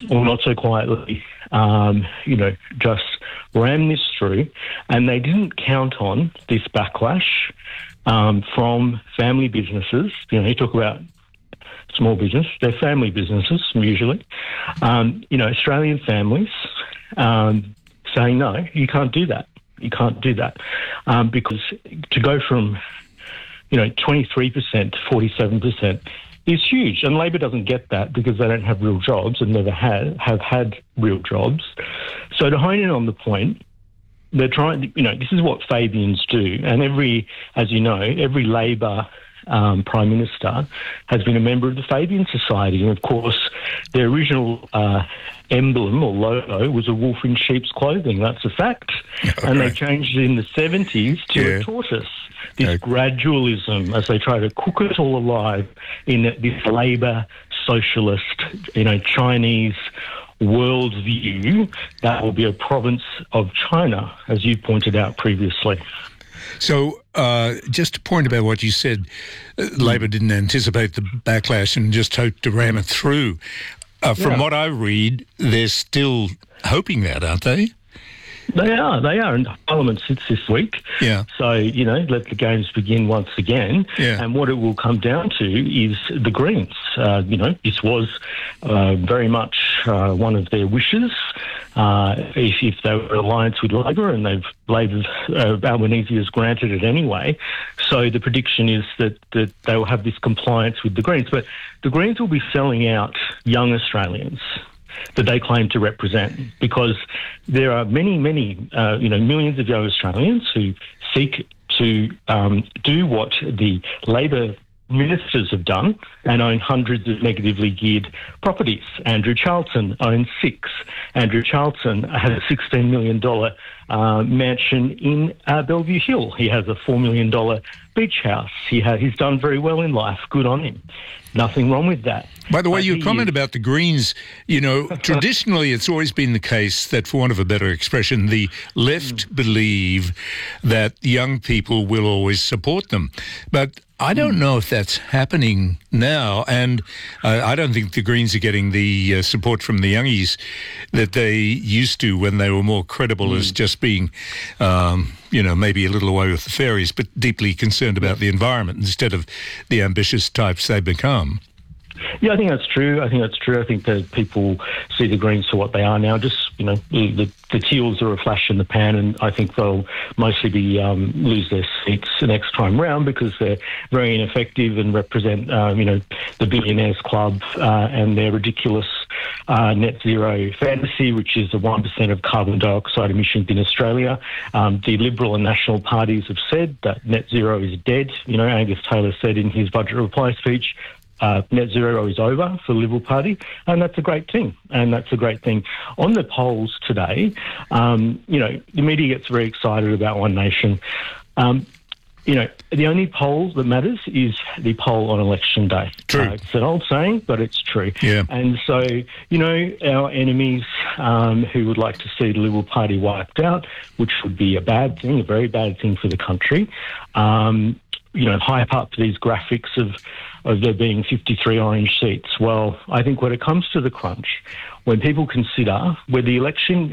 or not so quietly, just ran this through, and they didn't count on this backlash from family businesses. You talk about small business, they're family businesses usually. Australian families saying, no, you can't do that. You can't do that. Because to go from, 23% to 47% is huge. And Labor doesn't get that because they don't have real jobs and never have had real jobs. So to hone in on the point, they're trying, this is what Fabians do. And every Labor Prime Minister has been a member of the Fabian Society. And of course, their original emblem or logo was a wolf in sheep's clothing. That's a fact. Okay. And they changed it in the 70s to a tortoise. This gradualism, as they try to cook it all alive in this Labor socialist, Chinese worldview that will be a province of China, as you pointed out previously. So just to point about what you said, Labor didn't anticipate the backlash and just hoped to ram it through. From what I read, they're still hoping that, aren't they? They are, and Parliament sits this week. Yeah. So, let the games begin once again. Yeah. And what it will come down to is the Greens. This was very much one of their wishes. If they were in alliance with Labor, and Albanese has granted it anyway. So the prediction is that they will have this compliance with the Greens. But the Greens will be selling out young Australians that they claim to represent, because there are many, millions of young Australians who seek to do what the Labor ministers have done and own hundreds of negatively geared properties. Andrew Charlton owns 6. Andrew Charlton has a $16 million mansion in Bellevue Hill. He has a $4 million beach house. He's done very well in life. Good on him. Nothing wrong with that. By the way, your comment about the Greens, traditionally it's always been the case that, for want of a better expression, the left believe that young people will always support them. But I don't know if that's happening now, and I don't think the Greens are getting the support from the youngies that they used to when they were more credible as just being, maybe a little away with the fairies, but deeply concerned about the environment instead of the ambitious types they've become. Yeah, I think that's true. I think that people see the Greens for what they are now. Just, the Teals are a flash in the pan, and I think they'll mostly be lose their seats the next time round because they're very ineffective and represent, the billionaires club and their ridiculous net zero fantasy, which is the 1% of carbon dioxide emissions in Australia. The Liberal and National parties have said that net zero is dead. Angus Taylor said in his budget reply speech, net zero is over for the Liberal Party, and that's a great thing. On the polls today, the media gets very excited about One Nation. The only poll that matters is the poll on election day. True. It's an old saying, but it's true. Yeah. And so, our enemies who would like to see the Liberal Party wiped out, which would be a bad thing, a very bad thing for the country, hype up these graphics of there being 53 orange seats. Well, I think when it comes to the crunch, when people consider whether the election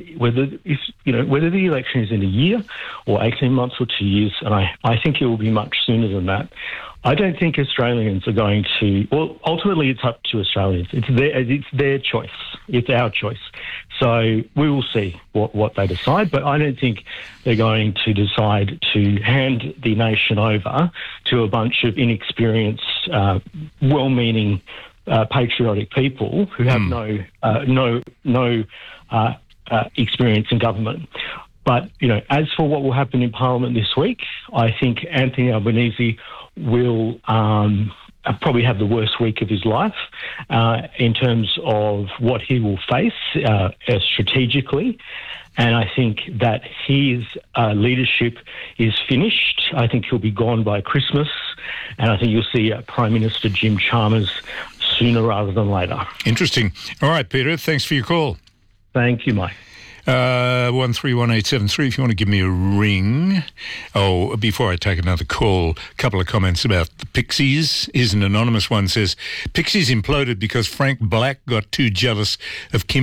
is in a year or 18 months or 2 years, and I think it will be much sooner than that, I don't think Australians are going to... Well, ultimately, it's up to Australians. It's their choice. It's our choice. So we will see what they decide, but I don't think they're going to decide to hand the nation over to a bunch of inexperienced, well-meaning, patriotic people who have no experience in government. But, as for what will happen in Parliament this week, I think Anthony Albanese will probably have the worst week of his life in terms of what he will face strategically. And I think that his leadership is finished. I think he'll be gone by Christmas. And I think you'll see Prime Minister Jim Chalmers sooner rather than later. Interesting. All right, Peter, thanks for your call. Thank you, Mike. 131873 if you want to give me a ring. Oh, before I take another call, a couple of comments about the Pixies. Here's an anonymous one, says, Pixies imploded because Frank Black got too jealous of Kim